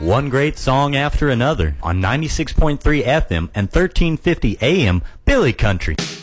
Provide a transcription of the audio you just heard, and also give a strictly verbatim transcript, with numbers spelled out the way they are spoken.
One great song after another on ninety-six point three F M and thirteen fifty A M Billy Country.